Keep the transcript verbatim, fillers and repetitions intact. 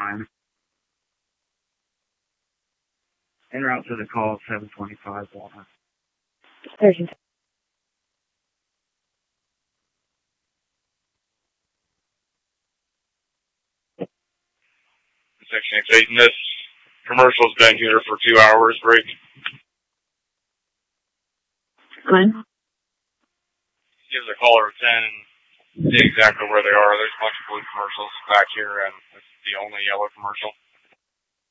time. En route to the call seven twenty-five Walnut. Station. Section eight, and this commercial's been here for two hours, break. When? Give the caller a ten and see exactly where they are. There's a bunch of blue commercials back here, and it's the only yellow commercial.